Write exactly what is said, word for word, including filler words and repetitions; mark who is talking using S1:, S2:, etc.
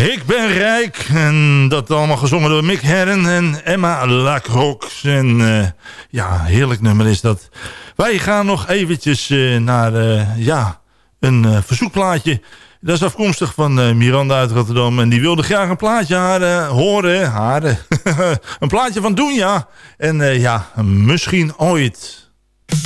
S1: Ik ben rijk. En dat allemaal gezongen door Mick Herren en Emma Lacroix. En uh, ja, heerlijk nummer is dat. Wij gaan nog eventjes uh, naar uh, ja, een uh, verzoekplaatje. Dat is afkomstig van uh, Miranda uit Rotterdam. En die wilde graag een plaatje haar, uh, horen. Haar, een plaatje van Doenja. En uh, ja, misschien ooit.